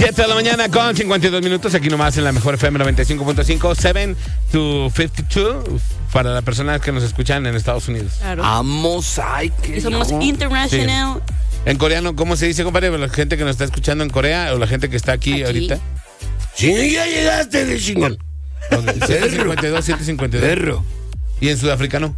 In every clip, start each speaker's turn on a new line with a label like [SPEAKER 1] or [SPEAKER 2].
[SPEAKER 1] 7 de la mañana con 52 minutos, aquí nomás en la mejor FM 95.5, 7 to 52, para las personas que nos escuchan en Estados Unidos.
[SPEAKER 2] Claro.
[SPEAKER 3] Vamos, ay, que
[SPEAKER 2] somos international.
[SPEAKER 1] Sí. En coreano, ¿cómo se dice, compadre? La gente que nos está escuchando en Corea o la gente que está aquí ahorita.
[SPEAKER 3] Sí, ya llegaste de chingón.
[SPEAKER 1] 752, 752.
[SPEAKER 3] Perro.
[SPEAKER 1] ¿Y en sudafricano?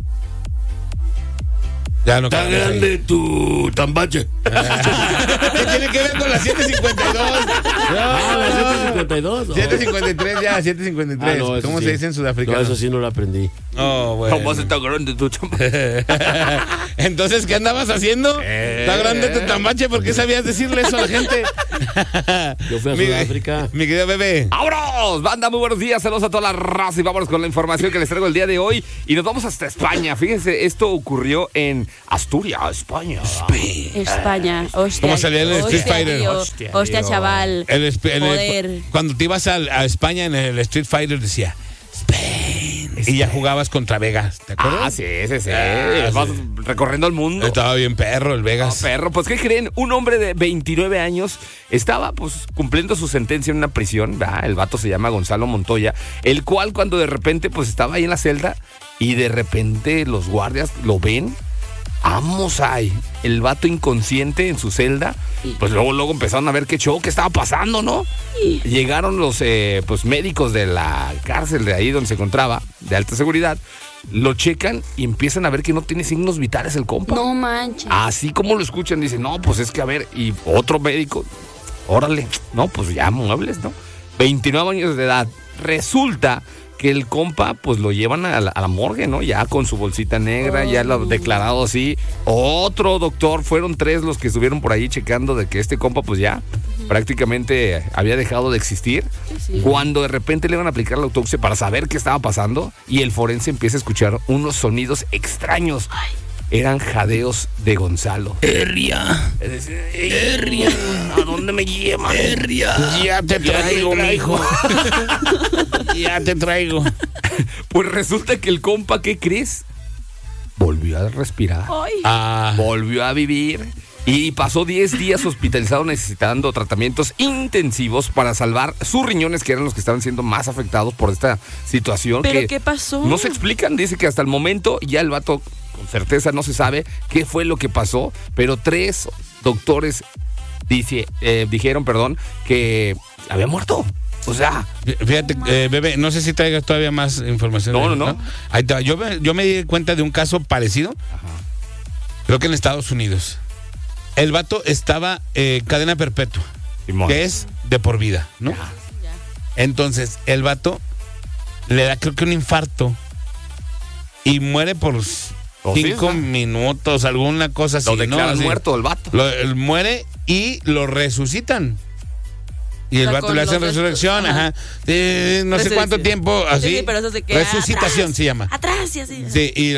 [SPEAKER 1] Ya no.
[SPEAKER 3] Está grande tu tambache.
[SPEAKER 1] ¿Qué tiene que ver con las 752?
[SPEAKER 4] La 752.
[SPEAKER 1] 753 ya, 753.
[SPEAKER 4] No,
[SPEAKER 1] ¿Cómo
[SPEAKER 4] sí.
[SPEAKER 1] se dice en sudafricano?
[SPEAKER 4] No, eso sí no lo aprendí.
[SPEAKER 1] Oh, bueno.
[SPEAKER 3] ¿Cómo está grande tu tambache?
[SPEAKER 1] Entonces, ¿qué andabas haciendo? Está grande tu tambache, ¿por qué sabías decirle eso a la gente?
[SPEAKER 4] Yo fui a Sudáfrica.
[SPEAKER 1] Mi querido bebé.
[SPEAKER 3] ¡Vámonos! Banda, muy buenos días. Saludos a toda la raza y vámonos con la información que les traigo el día de hoy. Y nos vamos hasta España. Fíjense, esto ocurrió en Asturias, España.
[SPEAKER 2] España, hostia.
[SPEAKER 1] ¿Cómo salía el Street
[SPEAKER 2] Hostia,
[SPEAKER 1] Fighter?
[SPEAKER 2] tío.
[SPEAKER 4] Hostia,
[SPEAKER 2] Hostia,
[SPEAKER 4] tío.
[SPEAKER 2] chaval. Joder.
[SPEAKER 1] Cuando te ibas a España en el Street Fighter decía Spain. Y ya jugabas contra Vegas, ¿te acuerdas?
[SPEAKER 3] Ah, sí.
[SPEAKER 1] Ah,
[SPEAKER 3] Vas
[SPEAKER 1] sí.
[SPEAKER 3] recorriendo el mundo.
[SPEAKER 1] Estaba bien perro el Vegas.
[SPEAKER 3] No, perro, pues ¿qué creen? Un hombre de 29 años estaba pues cumpliendo su sentencia en una prisión, ¿verdad? El vato se llama Gonzalo Montoya, el cual cuando de repente pues estaba ahí en la celda y de repente los guardias lo ven. Vamos ahí, el vato inconsciente en su celda, pues luego empezaron a ver qué show, qué estaba pasando, ¿no? Llegaron los pues médicos de la cárcel de ahí donde se encontraba, de alta seguridad, lo checan y empiezan a ver que no tiene signos vitales el compa.
[SPEAKER 2] No manches.
[SPEAKER 3] Así como lo escuchan, dicen, no, pues es que a ver, y otro médico, órale, no, pues ya muebles, ¿no? 29 años de edad. Resulta que el compa, pues lo llevan a la morgue, ¿no? Ya con su bolsita negra, ya lo declarado así. Otro doctor, fueron 3 los que estuvieron por ahí checando de que este compa, pues ya prácticamente había dejado de existir.
[SPEAKER 2] Sí.
[SPEAKER 3] Cuando de repente le iban a aplicar la autopsia para saber qué estaba pasando y el forense empieza a escuchar unos sonidos extraños. Eran jadeos de Gonzalo.
[SPEAKER 4] Herria.
[SPEAKER 3] Herria. ¿A dónde me llevan?
[SPEAKER 4] Herria.
[SPEAKER 1] Ya te traigo, mijo. Ya te traigo.
[SPEAKER 3] Pues resulta que el compa, ¿qué crees? Volvió a respirar.
[SPEAKER 2] Ay.
[SPEAKER 3] Volvió a vivir. Y pasó 10 días hospitalizado necesitando tratamientos intensivos para salvar sus riñones, que eran los que estaban siendo más afectados por esta situación.
[SPEAKER 2] ¿Pero
[SPEAKER 3] que
[SPEAKER 2] qué pasó?
[SPEAKER 3] No se explican. Dice que hasta el momento ya el vato, con certeza no se sabe qué fue lo que pasó, pero 3 doctores dijeron que había muerto. O sea,
[SPEAKER 1] Fíjate, bebé, no sé si traigas todavía más información.
[SPEAKER 3] No.
[SPEAKER 1] Ahí está. Yo me di cuenta de un caso parecido. Creo que en Estados Unidos. El vato estaba cadena perpetua,
[SPEAKER 3] Simón.
[SPEAKER 1] que es de por vida, ¿no?
[SPEAKER 3] Ya.
[SPEAKER 1] Entonces, el vato le da creo que un infarto y muere por 5 minutos, alguna cosa así.
[SPEAKER 3] Lo declaran
[SPEAKER 1] ¿no?
[SPEAKER 3] muerto el vato.
[SPEAKER 1] Él muere y lo resucitan. Y el
[SPEAKER 2] O sea,
[SPEAKER 1] vato
[SPEAKER 2] con
[SPEAKER 1] le hacen
[SPEAKER 2] los
[SPEAKER 1] resurrección,
[SPEAKER 2] ajá.
[SPEAKER 1] ajá. No sé cuánto
[SPEAKER 2] Resurrección.
[SPEAKER 1] tiempo, así.
[SPEAKER 2] Sí, pero eso se queda
[SPEAKER 1] Resucitación
[SPEAKER 2] atrás.
[SPEAKER 1] se llama.
[SPEAKER 2] Atrás y así.
[SPEAKER 1] Sí, y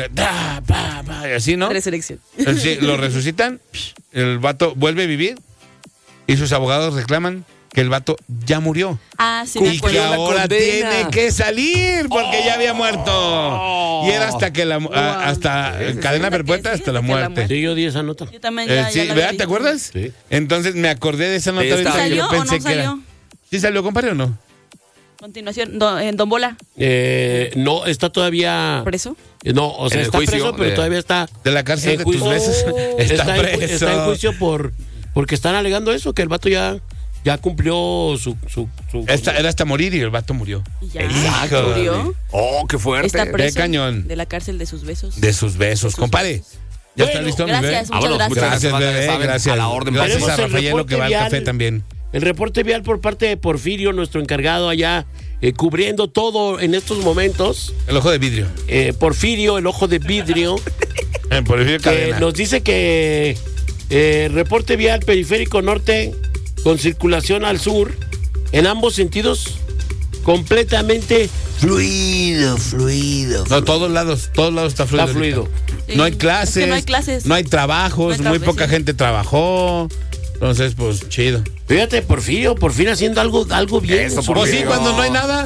[SPEAKER 1] y así, ¿no?
[SPEAKER 2] Resurrección.
[SPEAKER 1] Sí, lo resucitan, el vato vuelve a vivir y sus abogados reclaman que el vato ya murió.
[SPEAKER 2] Ah, sí, me
[SPEAKER 1] Y que
[SPEAKER 2] acuerdo.
[SPEAKER 3] la
[SPEAKER 1] ahora
[SPEAKER 3] condena.
[SPEAKER 1] tiene que salir porque ya había muerto. Y era hasta que hasta cadena perpetua hasta la muerte.
[SPEAKER 4] Sí, yo di esa nota.
[SPEAKER 2] Yo también ya
[SPEAKER 1] Sí,
[SPEAKER 2] la
[SPEAKER 1] ¿verdad?
[SPEAKER 2] había
[SPEAKER 1] ¿Te
[SPEAKER 2] visto.
[SPEAKER 1] acuerdas?
[SPEAKER 4] Sí.
[SPEAKER 1] Entonces me acordé de esa nota ahorita que
[SPEAKER 2] ¿Salió
[SPEAKER 1] yo
[SPEAKER 2] o
[SPEAKER 1] pensé
[SPEAKER 2] no
[SPEAKER 1] que era.
[SPEAKER 2] salió?
[SPEAKER 1] ¿Sí salió, compadre, o no?
[SPEAKER 2] Continuación, en Don Bola.
[SPEAKER 4] No, está todavía.
[SPEAKER 2] ¿Por eso?
[SPEAKER 4] No, o sea,
[SPEAKER 3] En el
[SPEAKER 4] está
[SPEAKER 3] juicio
[SPEAKER 4] preso, pero
[SPEAKER 3] de-
[SPEAKER 4] todavía está.
[SPEAKER 1] De la cárcel de tus
[SPEAKER 4] juicio.
[SPEAKER 1] besos. Está preso.
[SPEAKER 4] Está en juicio porque están alegando eso, que el vato ya cumplió su
[SPEAKER 1] Era hasta morir y el vato murió.
[SPEAKER 2] Y ya.
[SPEAKER 1] Exacto.
[SPEAKER 2] Murió.
[SPEAKER 3] Oh, qué fuerte.
[SPEAKER 2] Está preso.
[SPEAKER 1] cañón.
[SPEAKER 2] De la cárcel de sus besos.
[SPEAKER 1] De sus besos, compadre. ¿Ya está
[SPEAKER 4] Bueno,
[SPEAKER 1] listo, mi bebé?
[SPEAKER 2] Gracias, muchas
[SPEAKER 3] Vámonos,
[SPEAKER 2] gracias.
[SPEAKER 1] Gracias,
[SPEAKER 3] Gracias,
[SPEAKER 1] bebé.
[SPEAKER 3] saben,
[SPEAKER 1] Gracias.
[SPEAKER 3] a la orden.
[SPEAKER 1] Gracias a
[SPEAKER 4] Tenemos el
[SPEAKER 1] Rafael, que
[SPEAKER 4] reporte
[SPEAKER 1] va al
[SPEAKER 4] vial.
[SPEAKER 1] café también.
[SPEAKER 4] El reporte vial por parte de Porfirio, nuestro encargado allá, cubriendo todo en estos momentos.
[SPEAKER 1] El ojo de vidrio.
[SPEAKER 4] Porfirio, el ojo de vidrio,
[SPEAKER 1] Por el
[SPEAKER 4] que
[SPEAKER 1] cadena.
[SPEAKER 4] nos dice que reporte vial periférico norte con circulación al sur, en ambos sentidos, completamente fluido.
[SPEAKER 1] No, todos lados está fluido.
[SPEAKER 4] Está fluido.
[SPEAKER 2] Sí.
[SPEAKER 1] No hay
[SPEAKER 2] Es
[SPEAKER 1] clases.
[SPEAKER 2] que no hay clases.
[SPEAKER 1] No hay trabajos.
[SPEAKER 2] No hay
[SPEAKER 1] muy poca
[SPEAKER 2] trabajos, sí.
[SPEAKER 1] gente trabajó. Entonces, pues, chido.
[SPEAKER 4] Fíjate, Porfirio, por fin haciendo algo bien.
[SPEAKER 3] Eso,
[SPEAKER 4] en su
[SPEAKER 1] Pues sí,
[SPEAKER 3] Porfirio.
[SPEAKER 4] vida.
[SPEAKER 1] cuando no hay nada,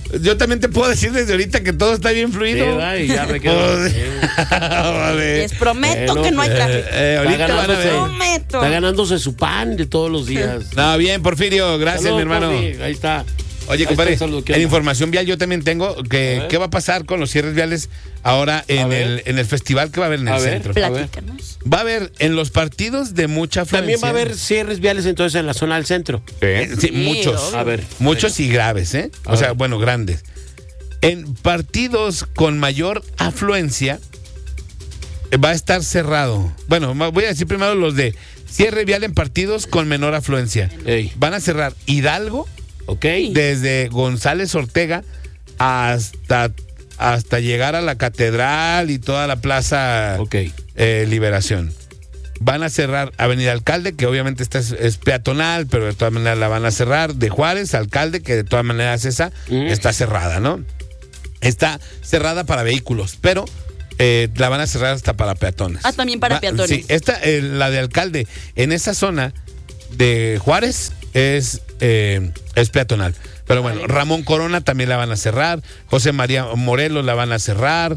[SPEAKER 1] yo también te puedo decir desde ahorita que todo está bien fluido.
[SPEAKER 4] Sí, va, y ya me quedo.
[SPEAKER 2] Les prometo que no hay tráfico.
[SPEAKER 1] Ahorita van a ver.
[SPEAKER 2] Prometo.
[SPEAKER 4] Está ganándose su pan de todos los días.
[SPEAKER 1] No, bien, Porfirio, gracias,
[SPEAKER 4] Saludos,
[SPEAKER 1] mi hermano.
[SPEAKER 4] Porfi, ahí está.
[SPEAKER 1] Oye,
[SPEAKER 4] Ahí
[SPEAKER 1] compadre,
[SPEAKER 4] está el saludo, ¿qué
[SPEAKER 1] en
[SPEAKER 4] onda?
[SPEAKER 1] información vial yo también tengo que qué va a pasar con los cierres viales ahora en el festival que va a haber en el
[SPEAKER 4] A ver.
[SPEAKER 1] centro.
[SPEAKER 2] Platícanos.
[SPEAKER 1] Va a haber en los partidos de mucha afluencia.
[SPEAKER 4] También va a haber cierres viales entonces en la zona del centro.
[SPEAKER 1] Sí,
[SPEAKER 2] Sí,
[SPEAKER 1] muchos.
[SPEAKER 2] obvio.
[SPEAKER 4] A ver.
[SPEAKER 1] Muchos y graves, ¿eh?
[SPEAKER 4] A
[SPEAKER 1] O sea,
[SPEAKER 4] ver.
[SPEAKER 1] bueno, grandes. En partidos con mayor afluencia va a estar cerrado. Bueno, voy a decir primero los de cierre vial en partidos con menor afluencia.
[SPEAKER 4] Ey.
[SPEAKER 1] Van a cerrar Hidalgo
[SPEAKER 4] ¿Ok?
[SPEAKER 1] desde González Ortega hasta llegar a la catedral y toda la plaza
[SPEAKER 4] Ok.
[SPEAKER 1] Liberación. Van a cerrar Avenida Alcalde, que obviamente esta es peatonal, pero de todas maneras la van a cerrar. De Juárez, Alcalde, que de todas maneras esa está cerrada, ¿no? Está cerrada para vehículos, pero la van a cerrar hasta para peatones.
[SPEAKER 2] Ah, también para peatones.
[SPEAKER 1] Sí, la de Alcalde, en esa zona de Juárez es peatonal. Pero bueno, Ramón Corona también la van a cerrar, José María Morelos la van a cerrar,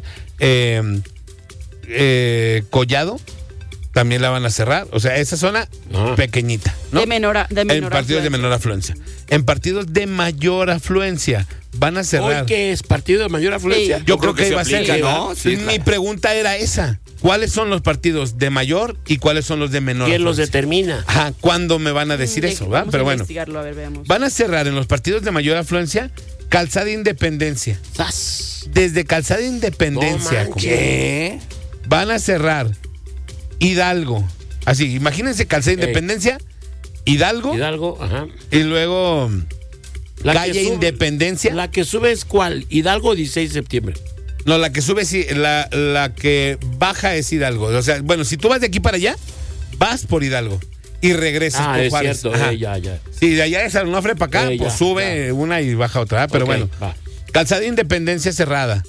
[SPEAKER 1] Collado también la van a cerrar. O sea, esa zona pequeñita, ¿no?
[SPEAKER 2] De menor
[SPEAKER 1] en partidos de menor afluencia. En partidos de mayor afluencia van a cerrar.
[SPEAKER 4] ¿Hoy qué es? ¿Partido de mayor afluencia?
[SPEAKER 2] Sí.
[SPEAKER 1] Yo creo que
[SPEAKER 3] se
[SPEAKER 1] iba a ser,
[SPEAKER 3] aplica, ¿no?
[SPEAKER 1] ¿no?
[SPEAKER 3] Sí,
[SPEAKER 1] Mi
[SPEAKER 3] claro.
[SPEAKER 1] pregunta era esa. ¿Cuáles son los partidos de mayor y cuáles son los de menor
[SPEAKER 4] ¿Quién los
[SPEAKER 1] afluencia?
[SPEAKER 4] determina?
[SPEAKER 1] Ajá, ¿cuándo me van a decir eso? ¿Va?
[SPEAKER 2] Vamos
[SPEAKER 1] Pero
[SPEAKER 2] a
[SPEAKER 1] bueno,
[SPEAKER 2] investigarlo, a ver, veamos.
[SPEAKER 1] van a cerrar en los partidos de mayor afluencia Calzada Independencia.
[SPEAKER 4] ¡Sas!
[SPEAKER 1] Desde Calzada Independencia.
[SPEAKER 4] No manches.
[SPEAKER 1] compadre. Van a cerrar Hidalgo. Así, imagínense Calzada Independencia, Hidalgo,
[SPEAKER 4] Hidalgo,
[SPEAKER 1] y luego
[SPEAKER 4] La que
[SPEAKER 1] Calle
[SPEAKER 4] sube-
[SPEAKER 1] Independencia.
[SPEAKER 4] ¿La que sube es cuál? Hidalgo 16 de septiembre.
[SPEAKER 1] No, la que sube, sí, la que baja es Hidalgo. O sea, bueno, si tú vas de aquí para allá, vas por Hidalgo y regresas por
[SPEAKER 4] es
[SPEAKER 1] Juárez.
[SPEAKER 4] cierto.
[SPEAKER 1] Ajá.
[SPEAKER 4] Ya.
[SPEAKER 1] Si de allá de San Onofre para acá,
[SPEAKER 4] Ya,
[SPEAKER 1] pues sube una y baja otra. ¿verdad? Pero
[SPEAKER 4] Ok,
[SPEAKER 1] bueno,
[SPEAKER 4] va.
[SPEAKER 1] Calzada Independencia cerrada.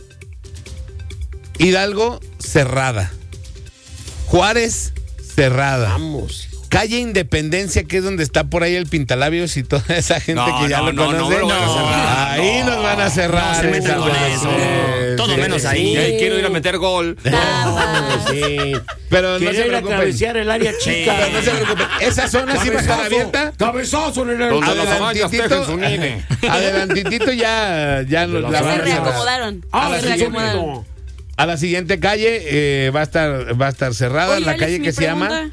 [SPEAKER 1] Hidalgo cerrada. Juárez cerrada.
[SPEAKER 4] Vamos.
[SPEAKER 1] Calle Independencia, que es donde está por ahí el Pintalabios y toda esa gente que ya lo conoce.
[SPEAKER 3] lo van a cerrar.
[SPEAKER 1] Ahí nos van a cerrar.
[SPEAKER 5] No se metan con eso. Todo menos ahí.
[SPEAKER 3] Y ahí quiero ir a meter gol.
[SPEAKER 4] Sí.
[SPEAKER 1] Pero no
[SPEAKER 4] Quería
[SPEAKER 1] se
[SPEAKER 4] ir a
[SPEAKER 1] preocupen.
[SPEAKER 4] cabecear el área chica.
[SPEAKER 1] Pero no se preocupen. Esa zona sí va a estar abierta.
[SPEAKER 4] Cabezazo en el
[SPEAKER 3] Donde las amayas tejen su nine.
[SPEAKER 1] Adelantitito ya nos la
[SPEAKER 2] Se
[SPEAKER 1] van a cerrar.
[SPEAKER 2] reacomodaron.
[SPEAKER 4] Ah,
[SPEAKER 2] Se
[SPEAKER 4] sí,
[SPEAKER 2] reacomodaron.
[SPEAKER 4] no.
[SPEAKER 1] A la siguiente calle va a estar cerrada,
[SPEAKER 2] Oye,
[SPEAKER 1] la
[SPEAKER 2] Alex,
[SPEAKER 1] calle
[SPEAKER 2] mi
[SPEAKER 1] que se llama
[SPEAKER 2] pregunta.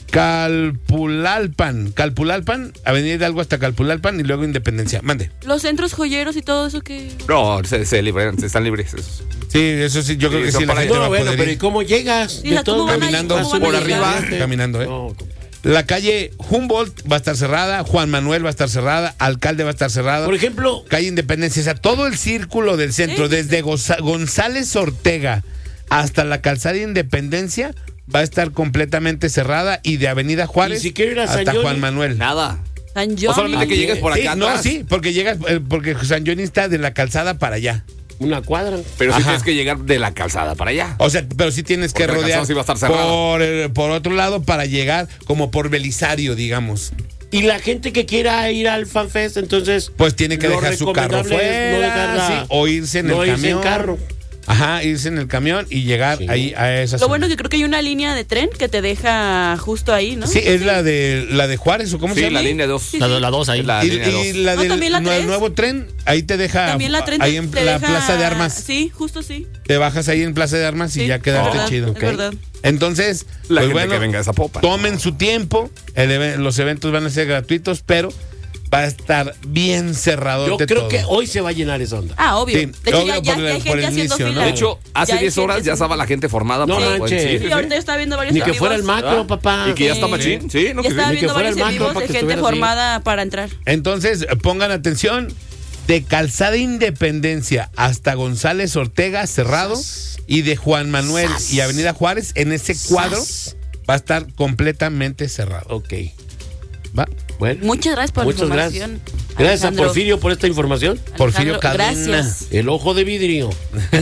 [SPEAKER 1] Calpulalpan, Avenida Hidalgo hasta Calpulalpan y luego Independencia. Mande.
[SPEAKER 2] Los centros joyeros y todo eso que...
[SPEAKER 3] No, se liberan, están libres. esos.
[SPEAKER 1] Sí, eso sí, yo creo que
[SPEAKER 3] son
[SPEAKER 1] sí la
[SPEAKER 3] para
[SPEAKER 1] gente
[SPEAKER 3] allá.
[SPEAKER 1] va
[SPEAKER 4] No,
[SPEAKER 1] a
[SPEAKER 4] bueno,
[SPEAKER 1] poder
[SPEAKER 4] pero ¿y
[SPEAKER 1] ir.
[SPEAKER 4] cómo llegas?
[SPEAKER 2] Sí, o sea, ¿cómo van a ir?
[SPEAKER 1] Caminando
[SPEAKER 2] ¿Cómo van a
[SPEAKER 3] por
[SPEAKER 2] llegar?
[SPEAKER 3] arriba.
[SPEAKER 1] Caminando, ¿eh?
[SPEAKER 4] No, compadre.
[SPEAKER 1] La calle Humboldt va a estar cerrada, Juan Manuel va a estar cerrada, Alcalde va a estar cerrada.
[SPEAKER 4] Por ejemplo,
[SPEAKER 1] Calle Independencia, o sea, todo el círculo del centro,
[SPEAKER 2] Sí.
[SPEAKER 1] desde González Ortega hasta la Calzada Independencia, va a estar completamente cerrada y de Avenida Juárez
[SPEAKER 4] ¿Y si quiero ir a San
[SPEAKER 1] hasta
[SPEAKER 4] Johnny?
[SPEAKER 1] Juan Manuel.
[SPEAKER 3] Nada.
[SPEAKER 2] San
[SPEAKER 3] O
[SPEAKER 2] Johnny.
[SPEAKER 3] solamente que llegues por
[SPEAKER 1] Sí,
[SPEAKER 3] acá
[SPEAKER 1] no,
[SPEAKER 3] atrás.
[SPEAKER 1] sí, porque llegas, porque San Johnny está de la calzada para allá.
[SPEAKER 4] una cuadra.
[SPEAKER 3] Pero sí
[SPEAKER 1] Ajá.
[SPEAKER 3] tienes que llegar de la calzada para allá.
[SPEAKER 1] O sea, pero sí tienes que
[SPEAKER 3] Porque la
[SPEAKER 1] rodear
[SPEAKER 3] calzada sí va a estar cerrada.
[SPEAKER 1] por otro lado para llegar como por Belisario, digamos.
[SPEAKER 4] Y la gente que quiera ir al FanFest, entonces.
[SPEAKER 1] Pues tiene que
[SPEAKER 4] lo
[SPEAKER 1] dejar su carro
[SPEAKER 4] recomendable es
[SPEAKER 1] fuera,
[SPEAKER 4] no dejarla-
[SPEAKER 1] sí, o irse en
[SPEAKER 4] no
[SPEAKER 1] el
[SPEAKER 4] irse
[SPEAKER 1] camión.
[SPEAKER 4] en carro.
[SPEAKER 1] Ajá, irse en el camión y llegar
[SPEAKER 4] Sí.
[SPEAKER 1] ahí a esa
[SPEAKER 2] Lo
[SPEAKER 1] zona.
[SPEAKER 2] bueno es que creo que hay una línea de tren que te deja justo ahí, ¿no?
[SPEAKER 1] Sí, es la de Juárez o cómo se
[SPEAKER 3] Sí,
[SPEAKER 1] llama.
[SPEAKER 3] la línea 2.
[SPEAKER 2] Sí,
[SPEAKER 5] La 2 ahí.
[SPEAKER 3] La
[SPEAKER 1] Y,
[SPEAKER 3] línea dos.
[SPEAKER 1] y la
[SPEAKER 2] No,
[SPEAKER 1] del
[SPEAKER 2] también la 3.
[SPEAKER 1] nuevo tren, ahí te deja
[SPEAKER 2] También la tren
[SPEAKER 1] ahí en
[SPEAKER 2] te
[SPEAKER 1] la
[SPEAKER 2] deja-
[SPEAKER 1] Plaza de Armas.
[SPEAKER 2] Sí, justo sí.
[SPEAKER 1] Te bajas ahí en Plaza de Armas y
[SPEAKER 2] Sí,
[SPEAKER 1] ya quedaste
[SPEAKER 2] es verdad,
[SPEAKER 1] chido.
[SPEAKER 2] es verdad.
[SPEAKER 1] Entonces,
[SPEAKER 3] La
[SPEAKER 1] pues
[SPEAKER 3] gente
[SPEAKER 1] bueno,
[SPEAKER 3] que venga a Zapopan.
[SPEAKER 1] tomen su tiempo. Los eventos van a ser gratuitos, pero va a estar bien cerrado.
[SPEAKER 4] Yo creo que hoy se va a llenar esa onda.
[SPEAKER 2] Ah, obvio.
[SPEAKER 1] Sí,
[SPEAKER 2] de hecho,
[SPEAKER 1] obvio,
[SPEAKER 2] ya
[SPEAKER 1] por
[SPEAKER 2] hay
[SPEAKER 1] el
[SPEAKER 2] gente haciendo
[SPEAKER 1] inicio, ¿no?
[SPEAKER 2] fila.
[SPEAKER 3] De hecho, hace
[SPEAKER 2] Ya hay
[SPEAKER 3] 10 horas
[SPEAKER 2] gente
[SPEAKER 3] ya estaba la gente formada.
[SPEAKER 4] No
[SPEAKER 3] para-
[SPEAKER 4] manches.
[SPEAKER 3] sí,
[SPEAKER 2] Sí,
[SPEAKER 3] sí,
[SPEAKER 2] ahorita
[SPEAKER 3] sí.
[SPEAKER 2] yo estaba viendo varios
[SPEAKER 4] Ni que
[SPEAKER 2] en
[SPEAKER 4] fuera el
[SPEAKER 2] vivos.
[SPEAKER 4] macro, papá.
[SPEAKER 3] Y que ya está
[SPEAKER 2] Sí.
[SPEAKER 3] machín. Sí, no,
[SPEAKER 2] Ya
[SPEAKER 3] que
[SPEAKER 2] estaba
[SPEAKER 3] sí.
[SPEAKER 4] Ni que
[SPEAKER 2] viendo
[SPEAKER 4] fuera
[SPEAKER 2] varios
[SPEAKER 4] el
[SPEAKER 2] en
[SPEAKER 4] macro
[SPEAKER 2] vivos
[SPEAKER 4] para
[SPEAKER 2] de
[SPEAKER 4] que
[SPEAKER 2] gente
[SPEAKER 4] estuviera así.
[SPEAKER 2] formada para entrar.
[SPEAKER 1] Entonces, pongan atención. De Calzada Independencia hasta González Ortega cerrado y de Juan Manuel y Avenida Juárez en ese cuadro va a estar completamente cerrado.
[SPEAKER 4] Ok.
[SPEAKER 1] ¿Va?
[SPEAKER 4] Bueno.
[SPEAKER 2] Muchas gracias por la
[SPEAKER 4] Muchas
[SPEAKER 2] información.
[SPEAKER 4] gracias. Gracias a
[SPEAKER 2] Alejandro.
[SPEAKER 4] Porfirio por esta información.
[SPEAKER 1] Porfirio
[SPEAKER 2] Alejandro,
[SPEAKER 1] Cadena.
[SPEAKER 2] gracias.
[SPEAKER 4] El ojo de vidrio.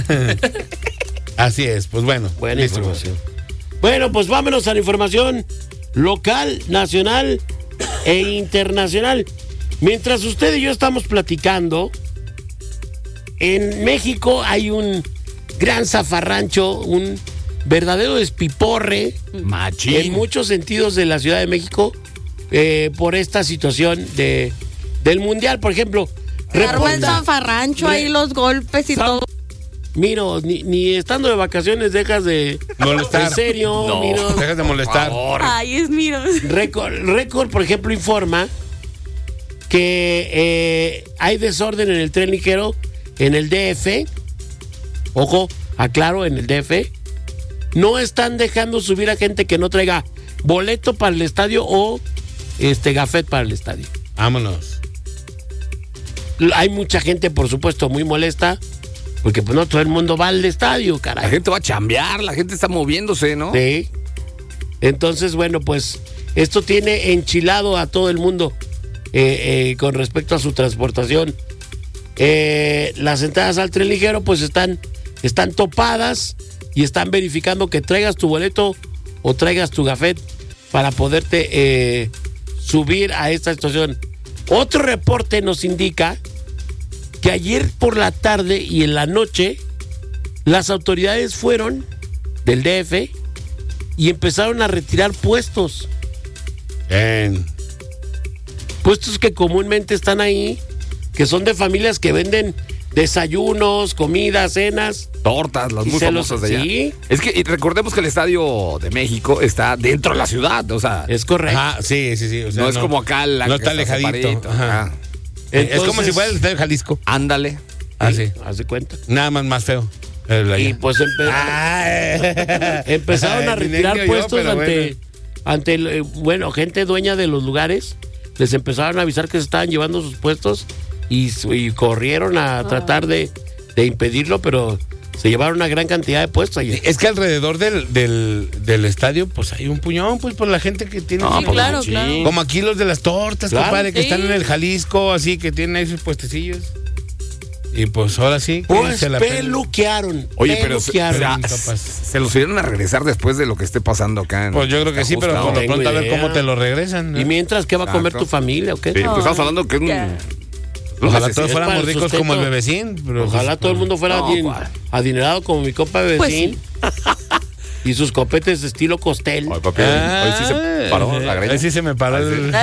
[SPEAKER 1] Así es, pues bueno.
[SPEAKER 4] Buena
[SPEAKER 1] listo.
[SPEAKER 4] información. Bueno, pues vámonos a la información local, nacional e internacional. Mientras usted y yo estamos platicando, en México hay un gran zafarrancho, un verdadero despiporre
[SPEAKER 3] Machín.
[SPEAKER 4] en muchos sentidos de la Ciudad de México por esta situación del Mundial. Por ejemplo,
[SPEAKER 6] Arma el zafarrancho, ahí los golpes y todo.
[SPEAKER 4] Miro, ni estando de vacaciones dejas de
[SPEAKER 1] Molestar.
[SPEAKER 4] En serio,
[SPEAKER 3] No.
[SPEAKER 4] Miro.
[SPEAKER 1] Dejas de molestar.
[SPEAKER 2] Ay, es miro.
[SPEAKER 4] Récord, por ejemplo, informa que hay desorden en el tren ligero en el DF. Ojo, aclaro, en el DF. No están dejando subir a gente que no traiga boleto para el estadio o gafet para el estadio.
[SPEAKER 1] Vámonos.
[SPEAKER 4] Hay mucha gente, por supuesto, muy molesta, porque pues no todo el mundo va al estadio,
[SPEAKER 3] La
[SPEAKER 4] caray.
[SPEAKER 3] gente va a chambear, la gente está moviéndose, ¿no?
[SPEAKER 4] Sí. Entonces, bueno, pues esto tiene enchilado a todo el mundo con respecto a su transportación. Las entradas al tren ligero pues están topadas y están verificando que traigas tu boleto o traigas tu gafet para poderte subir a esta situación. Otro reporte nos indica que ayer por la tarde y en la noche las autoridades fueron del DF y empezaron a retirar puestos que comúnmente están ahí, que son de familias que venden desayunos, comidas, cenas.
[SPEAKER 3] Tortas, las
[SPEAKER 4] Y
[SPEAKER 3] muy
[SPEAKER 4] se los-
[SPEAKER 3] famosas de allá.
[SPEAKER 4] sí.
[SPEAKER 3] Es que y recordemos que el Estadio de México está dentro de la ciudad, o sea,
[SPEAKER 4] Es correcto.
[SPEAKER 1] Ajá, sí. O sea,
[SPEAKER 3] no es como acá la
[SPEAKER 1] no
[SPEAKER 3] que
[SPEAKER 1] está alejadito.
[SPEAKER 3] separadito.
[SPEAKER 1] Ajá.
[SPEAKER 3] Ajá.
[SPEAKER 1] Es como
[SPEAKER 4] Entonces-
[SPEAKER 1] si fuera el Estadio de Jalisco.
[SPEAKER 3] Ándale.
[SPEAKER 1] Así.
[SPEAKER 4] Haz de cuenta.
[SPEAKER 1] Nada más feo. El de allá.
[SPEAKER 4] Y pues empezaron a
[SPEAKER 1] Ay,
[SPEAKER 4] retirar
[SPEAKER 1] tenía yo,
[SPEAKER 4] puestos
[SPEAKER 1] pero
[SPEAKER 4] ante gente dueña de los lugares. Les empezaron a avisar que se estaban llevando sus puestos y corrieron a tratar de impedirlo, pero se llevaron una gran cantidad de puestos ayer.
[SPEAKER 1] Es que alrededor del estadio, pues hay un puñón, pues por la gente que tiene.
[SPEAKER 3] No,
[SPEAKER 2] Sí,
[SPEAKER 3] pues,
[SPEAKER 2] claro,
[SPEAKER 3] machín.
[SPEAKER 2] claro.
[SPEAKER 1] Como aquí los de las tortas,
[SPEAKER 4] Claro,
[SPEAKER 1] compadre, que
[SPEAKER 2] sí.
[SPEAKER 1] están en el Jalisco, así que tienen ahí sus puestecillos. Y pues ahora sí. que
[SPEAKER 4] Pues
[SPEAKER 1] se la pelan.
[SPEAKER 4] peluquearon.
[SPEAKER 3] Oye, pero
[SPEAKER 4] peluquearon.
[SPEAKER 3] se los irán a regresar después de lo que esté pasando acá.
[SPEAKER 1] Pues yo creo que sí, pero
[SPEAKER 3] Ajustado.
[SPEAKER 1] por lo
[SPEAKER 4] tengo
[SPEAKER 1] pronto a ver
[SPEAKER 4] idea.
[SPEAKER 1] cómo te lo regresan. ¿no?
[SPEAKER 4] ¿Y mientras qué va a comer
[SPEAKER 3] Exacto.
[SPEAKER 4] tu familia o qué?
[SPEAKER 3] Sí, pues estamos hablando que es un...
[SPEAKER 2] Ya.
[SPEAKER 1] Ojalá
[SPEAKER 3] necesito.
[SPEAKER 1] todos
[SPEAKER 4] Es
[SPEAKER 1] fuéramos
[SPEAKER 4] para el
[SPEAKER 1] ricos
[SPEAKER 4] sustento.
[SPEAKER 1] como el bebecín. Pero
[SPEAKER 4] Ojalá
[SPEAKER 1] pues,
[SPEAKER 4] todo el mundo fuera
[SPEAKER 3] No,
[SPEAKER 4] bien
[SPEAKER 3] ¿cuál?
[SPEAKER 4] adinerado como mi compa Bebecín.
[SPEAKER 2] Pues
[SPEAKER 4] Y sus copetes de estilo costel.
[SPEAKER 3] Ay, papi, hoy sí se paró la greña.
[SPEAKER 1] Hoy sí se me paró.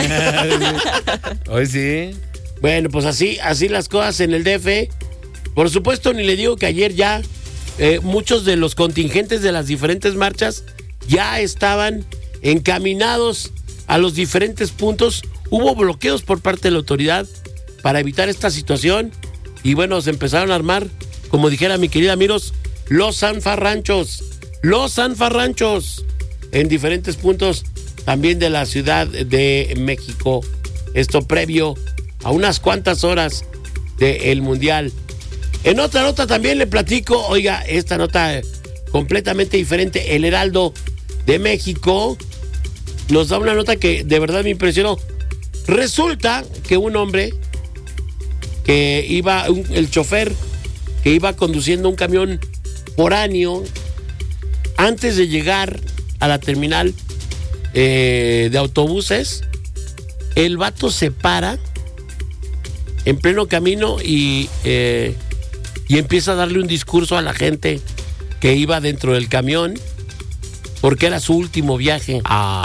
[SPEAKER 1] Hoy sí.
[SPEAKER 4] Bueno, pues así las cosas en el DF. Por supuesto, ni le digo que ayer ya muchos de los contingentes de las diferentes marchas ya estaban encaminados a los diferentes puntos. Hubo bloqueos por parte de la autoridad para evitar esta situación. Y bueno, se empezaron a armar, como dijera mi querida Miros, los zanfarranchos. Los zanfarranchos en diferentes puntos también de la Ciudad de México. Esto previo a unas cuantas horas del Mundial. En otra nota también le platico, oiga, esta nota completamente diferente. El Heraldo de México nos da una nota que de verdad me impresionó. Resulta que un hombre que iba, el chofer que iba conduciendo un camión foráneo, antes de llegar a la terminal de autobuses, el vato se para en pleno camino y empieza a darle un discurso a la gente que iba dentro del camión porque era su último viaje.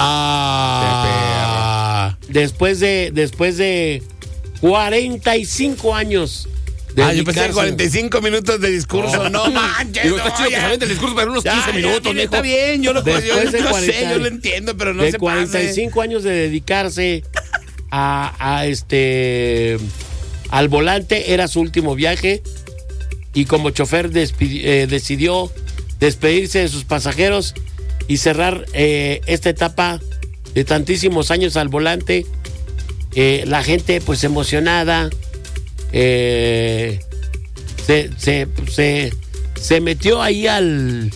[SPEAKER 4] Después de 45 años de
[SPEAKER 1] Yo pensé
[SPEAKER 4] dedicarse-
[SPEAKER 1] 45 minutos de discurso. No manches.
[SPEAKER 3] Digo, está
[SPEAKER 1] no,
[SPEAKER 3] chido que
[SPEAKER 1] ya.
[SPEAKER 3] se aviente el discurso para unos
[SPEAKER 1] Ya,
[SPEAKER 3] 15
[SPEAKER 1] ya,
[SPEAKER 3] minutos,
[SPEAKER 1] mire,
[SPEAKER 3] mijo.
[SPEAKER 1] está bien, yo lo
[SPEAKER 4] Después de
[SPEAKER 1] yo
[SPEAKER 4] 40
[SPEAKER 1] sé, yo lo entiendo, pero no
[SPEAKER 4] de
[SPEAKER 1] se
[SPEAKER 4] 45 años de dedicarse al volante, era su último viaje y como chofer decidió despedirse de sus pasajeros y cerrar esta etapa de tantísimos años al volante. La gente pues emocionada se metió ahí al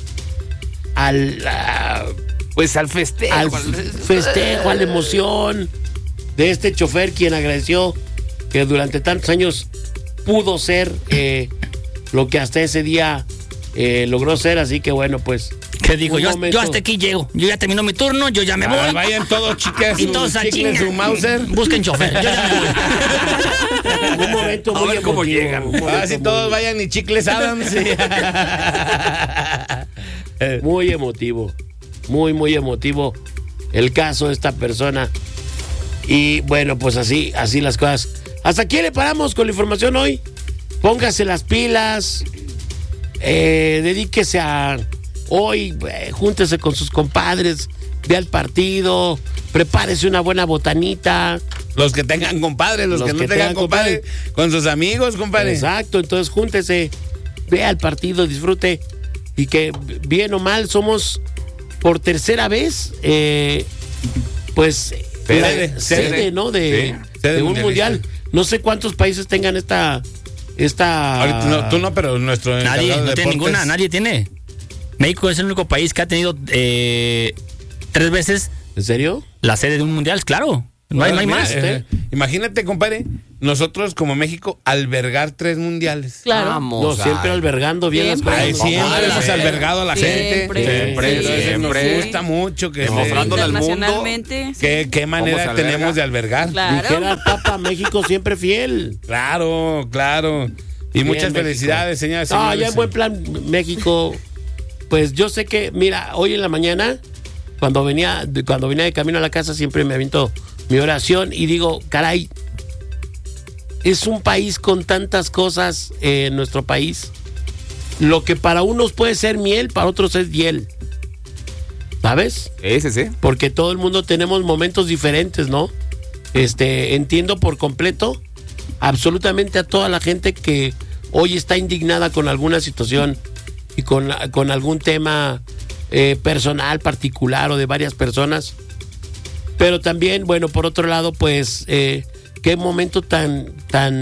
[SPEAKER 3] festejo.
[SPEAKER 4] festejo, a la emoción de este chofer, quien agradeció que durante tantos años pudo ser lo que hasta ese día logró ser. Así que bueno, pues
[SPEAKER 5] ¿Qué digo?
[SPEAKER 4] un
[SPEAKER 5] Yo
[SPEAKER 4] momento-
[SPEAKER 5] hasta aquí llego. Yo ya terminó mi turno, yo ya me voy.
[SPEAKER 1] Vayan todos, chicas,
[SPEAKER 5] Y todos a
[SPEAKER 1] chicles,
[SPEAKER 5] chingar.
[SPEAKER 1] su Mauser.
[SPEAKER 5] Busquen chofer. Yo ya me voy.
[SPEAKER 4] Un momento
[SPEAKER 3] A
[SPEAKER 4] muy
[SPEAKER 3] ver cómo
[SPEAKER 4] emotivo,
[SPEAKER 3] llegan.
[SPEAKER 4] un momento
[SPEAKER 1] Así todos vayan y chicles Adams.
[SPEAKER 4] muy emotivo. Muy emotivo el caso de esta persona. Y bueno, pues así las cosas. ¿Hasta aquí le paramos con la información hoy? Póngase las pilas. Dedíquese a hoy, júntese con sus compadres, ve al partido, prepárese una buena botanita.
[SPEAKER 1] Los que tengan compadre, los que no tengan compadre, con sus amigos, compadre.
[SPEAKER 4] Exacto, entonces júntese, ve al partido, disfrute. Y que bien o mal somos por tercera vez, pues sede, ¿no? De un mundial. No sé cuántos países tengan esta.
[SPEAKER 1] Ahorita, no, tú no, pero nuestro
[SPEAKER 5] Nadie,
[SPEAKER 1] encargado de
[SPEAKER 5] no tiene
[SPEAKER 1] deportes.
[SPEAKER 5] ninguna, nadie tiene. México es el único país que ha tenido 3 veces
[SPEAKER 4] ¿En serio?
[SPEAKER 5] la sede de un mundial, claro. No hay
[SPEAKER 1] Mira,
[SPEAKER 5] más.
[SPEAKER 1] Imagínate, compadre, nosotros como México albergar 3 mundiales.
[SPEAKER 2] Claro.
[SPEAKER 3] Vamos.
[SPEAKER 4] No, siempre albergando bien las
[SPEAKER 2] Siempre.
[SPEAKER 4] cosas.
[SPEAKER 1] Ay, siempre hemos albergado a la
[SPEAKER 2] Siempre,
[SPEAKER 1] gente.
[SPEAKER 3] siempre.
[SPEAKER 1] Nos gusta mucho que
[SPEAKER 3] Demostrándole al mundo
[SPEAKER 2] Internacionalmente, sí.
[SPEAKER 1] qué manera
[SPEAKER 3] ¿Cómo se alberga?
[SPEAKER 1] tenemos de albergar.
[SPEAKER 2] Claro.
[SPEAKER 4] Dijera el Papa, México siempre fiel.
[SPEAKER 1] Claro. Y
[SPEAKER 4] Bien,
[SPEAKER 1] muchas
[SPEAKER 4] México.
[SPEAKER 1] felicidades, señoras y
[SPEAKER 4] No,
[SPEAKER 1] señores.
[SPEAKER 4] ya en buen plan, México. Pues yo sé que, mira, hoy en la mañana, cuando venía de camino a la casa, siempre me aviento mi oración y digo, caray, es un país con tantas cosas en nuestro país. Lo que para unos puede ser miel, para otros es hiel. ¿Sabes?
[SPEAKER 3] Sí.
[SPEAKER 4] Porque todo el mundo tenemos momentos diferentes, ¿no? Entiendo por completo absolutamente a toda la gente que hoy está indignada con alguna situación y con algún tema personal, particular o de varias personas. Pero también, bueno, por otro lado, pues, qué momento tan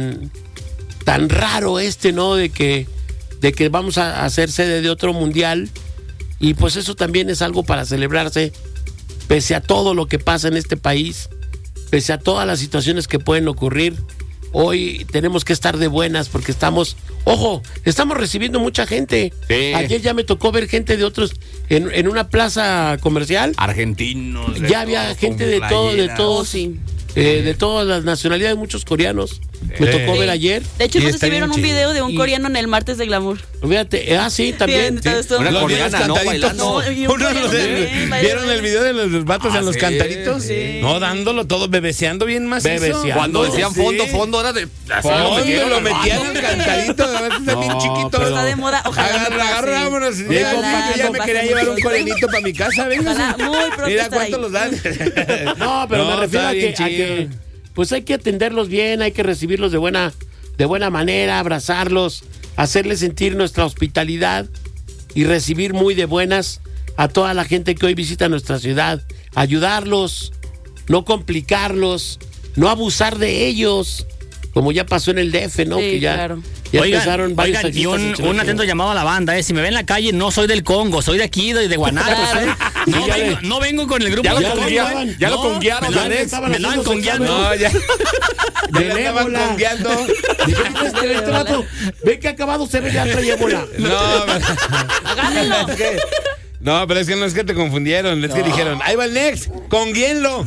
[SPEAKER 4] raro ¿no? De que vamos a hacer sede de otro mundial. Y pues eso también es algo para celebrarse, pese a todo lo que pasa en este país, pese a todas las situaciones que pueden ocurrir. Hoy tenemos que estar de buenas porque estamos recibiendo mucha gente.
[SPEAKER 3] Sí.
[SPEAKER 4] Ayer ya me tocó ver gente de otros en una plaza comercial.
[SPEAKER 3] Argentinos.
[SPEAKER 4] Ya había gente de
[SPEAKER 2] Oh, sí.
[SPEAKER 4] de todas las nacionalidades, muchos coreanos. Me tocó ver ayer.
[SPEAKER 2] De hecho,
[SPEAKER 1] Y
[SPEAKER 2] no sé
[SPEAKER 1] está
[SPEAKER 2] si vieron
[SPEAKER 1] bien
[SPEAKER 2] un
[SPEAKER 1] chido.
[SPEAKER 2] video de un
[SPEAKER 4] Y-
[SPEAKER 2] coreano en el martes de glamour.
[SPEAKER 4] Fíjate, sí, también.
[SPEAKER 2] Bien, estuvo
[SPEAKER 3] Una
[SPEAKER 2] muy
[SPEAKER 3] coreana,
[SPEAKER 2] bien.
[SPEAKER 3] ¿no?
[SPEAKER 1] Cantaditos.
[SPEAKER 3] Bailando.
[SPEAKER 2] Y un
[SPEAKER 1] Uno
[SPEAKER 2] coreano también, bailando.
[SPEAKER 1] ¿Vieron el video de los vatos en los
[SPEAKER 3] sí,
[SPEAKER 1] cantaritos?
[SPEAKER 2] sí.
[SPEAKER 1] No, dándolo todo, bebeceando bien macizo.
[SPEAKER 4] Bebeceando.
[SPEAKER 3] Cuando decían
[SPEAKER 1] Sí.
[SPEAKER 3] fondo era de. así
[SPEAKER 1] Fondo,
[SPEAKER 3] metieron
[SPEAKER 1] lo
[SPEAKER 3] al
[SPEAKER 1] metían
[SPEAKER 3] vato.
[SPEAKER 1] en el cantadito, de verdad, está bien
[SPEAKER 4] No,
[SPEAKER 1] chiquito.
[SPEAKER 4] pero-
[SPEAKER 2] Está de moda. Ojalá.
[SPEAKER 1] Agarra, vámonos.
[SPEAKER 2] sí.
[SPEAKER 1] Ya,
[SPEAKER 2] Ojalá,
[SPEAKER 1] yo ya me
[SPEAKER 2] no
[SPEAKER 1] quería
[SPEAKER 2] pase
[SPEAKER 1] llevar un
[SPEAKER 2] mucho.
[SPEAKER 1] corenito para mi casa, venga.
[SPEAKER 2] Ojalá, muy pronto
[SPEAKER 1] Mira
[SPEAKER 2] estar
[SPEAKER 1] cuánto
[SPEAKER 2] ahí.
[SPEAKER 1] los dan.
[SPEAKER 4] No, pero me refiero
[SPEAKER 1] está
[SPEAKER 4] a
[SPEAKER 1] bien
[SPEAKER 4] que
[SPEAKER 1] chido.
[SPEAKER 4] pues hay que atenderlos bien, hay que recibirlos de buena manera, abrazarlos, hacerles sentir nuestra hospitalidad y recibir muy de buenas a toda la gente que hoy visita nuestra ciudad, ayudarlos, no complicarlos, no abusar de ellos, como ya pasó en el DF, ¿no?
[SPEAKER 2] Sí,
[SPEAKER 4] que ya,
[SPEAKER 2] claro.
[SPEAKER 4] ya empezaron varios
[SPEAKER 5] Oigan, y
[SPEAKER 4] taxistas a
[SPEAKER 5] un
[SPEAKER 4] echarle
[SPEAKER 5] atento
[SPEAKER 4] su-
[SPEAKER 5] llamado a la banda, Si me ven en la calle, no soy del Congo, soy de aquí, de Guanatos,
[SPEAKER 2] Claro.
[SPEAKER 5] No,
[SPEAKER 4] Ya
[SPEAKER 5] vengo,
[SPEAKER 4] le-
[SPEAKER 5] no vengo con el grupo
[SPEAKER 3] Ya lo
[SPEAKER 5] de Congo,
[SPEAKER 3] congueaban, ya lo
[SPEAKER 5] No,
[SPEAKER 3] conguearon,
[SPEAKER 5] me lo-
[SPEAKER 3] Alex.
[SPEAKER 4] estaban
[SPEAKER 5] me lo
[SPEAKER 4] haciendo
[SPEAKER 5] andan congueando.
[SPEAKER 1] No, ya. Ya
[SPEAKER 4] Del
[SPEAKER 1] le estaban
[SPEAKER 4] ébola.
[SPEAKER 1] congueando.
[SPEAKER 4] Este vato, ve que acabado se ve, ya trae ébola.
[SPEAKER 1] No,
[SPEAKER 2] Agárrenlo.
[SPEAKER 1] es que- no, pero es que no es que te confundieron, es que dijeron, ahí va el Next, conguienlo.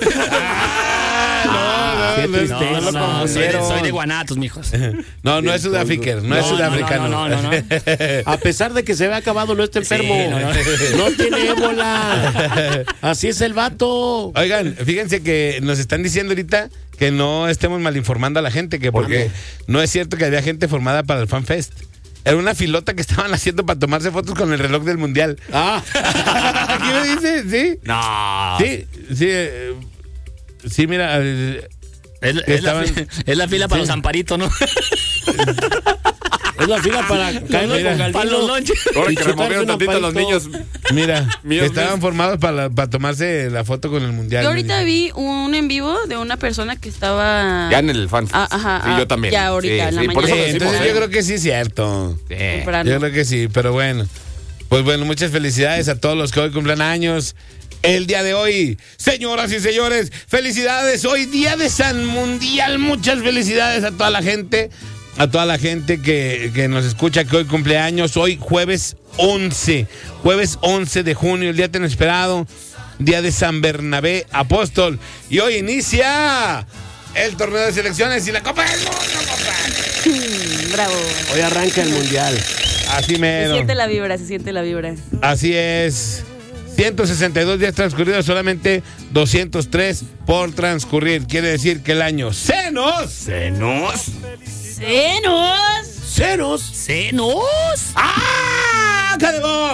[SPEAKER 4] Qué
[SPEAKER 1] No,
[SPEAKER 4] tristeza.
[SPEAKER 1] no lo confundieron.
[SPEAKER 5] soy de Guanatos, mijos.
[SPEAKER 1] No, no es sudafriquer, no es sudafricano.
[SPEAKER 5] No.
[SPEAKER 4] A pesar de que se ve acabado, no está enfermo.
[SPEAKER 5] Sí,
[SPEAKER 4] no tiene ébola. Así es el vato.
[SPEAKER 1] Oigan, fíjense que nos están diciendo ahorita que no estemos mal informando a la gente, que porque no es cierto que había gente formada para el Fan Fest. Era una filota que estaban haciendo para tomarse fotos con el reloj del mundial. ¿Aquí me dice? ¿Sí?
[SPEAKER 3] No.
[SPEAKER 1] Sí, mira.
[SPEAKER 5] Es
[SPEAKER 1] estaban-
[SPEAKER 5] la fila para los amparitos, ¿no?
[SPEAKER 4] Es la fila para caerle
[SPEAKER 1] Mira,
[SPEAKER 4] con Galdino.
[SPEAKER 5] para los lonches.
[SPEAKER 3] Ahora
[SPEAKER 4] Y
[SPEAKER 3] que
[SPEAKER 4] chutarse
[SPEAKER 3] removieron
[SPEAKER 4] un
[SPEAKER 3] tantito a los
[SPEAKER 4] amparito.
[SPEAKER 3] niños.
[SPEAKER 1] Mira,
[SPEAKER 3] Míos,
[SPEAKER 1] que estaban
[SPEAKER 3] míos.
[SPEAKER 1] formados para tomarse la foto con el mundial.
[SPEAKER 2] Yo ahorita vi un en vivo de una persona que estaba.
[SPEAKER 3] Ya en el fan.
[SPEAKER 2] Ajá,
[SPEAKER 3] Sí, yo también.
[SPEAKER 2] ya ahorita, en la
[SPEAKER 3] por eso
[SPEAKER 2] mañana.
[SPEAKER 3] lo decimos,
[SPEAKER 1] Entonces yo creo que sí es cierto.
[SPEAKER 3] Sí.
[SPEAKER 2] temprano.
[SPEAKER 1] Yo creo que sí, pero bueno. Pues bueno, muchas felicidades a todos los que hoy cumplan años. El día de hoy, señoras y señores, felicidades. Hoy día de San Mundial. Muchas felicidades a toda la gente. A toda la gente que nos escucha, que hoy cumpleaños. Hoy jueves 11 de junio, el día tan esperado. Día de San Bernabé Apóstol. Y hoy inicia el torneo de selecciones y la Copa del Mundo, compadre.
[SPEAKER 2] Bravo.
[SPEAKER 4] Hoy arranca el mundial.
[SPEAKER 1] Así
[SPEAKER 2] Se
[SPEAKER 1] mero.
[SPEAKER 2] siente la vibra, se siente la vibra.
[SPEAKER 1] Así es. 162 días transcurridos, solamente 203 por transcurrir. Quiere decir que el año se nos...
[SPEAKER 2] ¡Senos!
[SPEAKER 4] ¡Ceros!
[SPEAKER 5] ¡Senos!
[SPEAKER 1] ¡Ah! ¡Cadebó!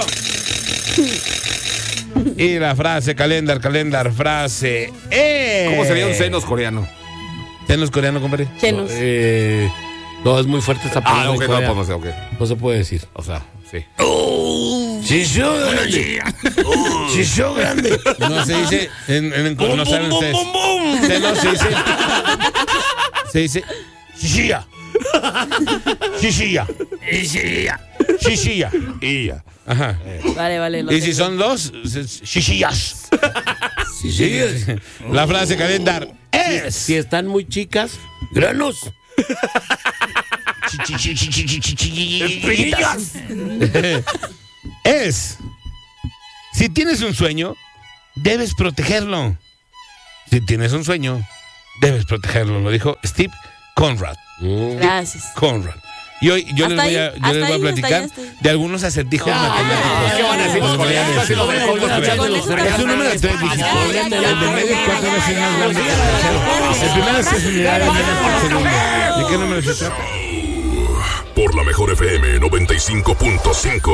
[SPEAKER 1] Y la frase, calendar, frase es...
[SPEAKER 3] ¿Cómo sería un senos coreano?
[SPEAKER 1] Senos coreano, compadre.
[SPEAKER 2] Chenos.
[SPEAKER 4] No, es muy fuerte esta palabra.
[SPEAKER 3] Ok,
[SPEAKER 4] en Corea.
[SPEAKER 3] no, ok.
[SPEAKER 4] No se puede decir.
[SPEAKER 3] O sea, sí.
[SPEAKER 4] ¡Chisho grande! ¡Chisho grande!
[SPEAKER 1] No se dice... no saben ustedes. Senos se dice... Se dice... Shishia. Shishia. Shishia.
[SPEAKER 3] Y ya.
[SPEAKER 1] Ajá.
[SPEAKER 2] Vale, lo
[SPEAKER 1] Y si
[SPEAKER 2] tengo.
[SPEAKER 1] son dos, shishiyas. La frase calendar es...
[SPEAKER 4] Si están muy chicas, granos.
[SPEAKER 1] Es... Si tienes un sueño, debes protegerlo. Si tienes un sueño, debes protegerlo. Lo dijo Steve Conrad.
[SPEAKER 2] Gracias.
[SPEAKER 1] Conrad. Y hoy yo les
[SPEAKER 2] ¿Hasta
[SPEAKER 1] voy
[SPEAKER 2] ahí?
[SPEAKER 1] a
[SPEAKER 2] ¿Hasta
[SPEAKER 1] platicar
[SPEAKER 2] ahí? ¿Hasta ahí?
[SPEAKER 1] de algunos acertijos matemáticos.
[SPEAKER 3] ¿Qué van a decir los coreanos? Así los dejó los muchachos.
[SPEAKER 1] Es un número de 3 dígitos. El de medio es 4 veces más grande que el tercero. El primero es 6 unidades menos por segundo. ¿De qué número se trata?
[SPEAKER 7] Por la mejor FM 95.5.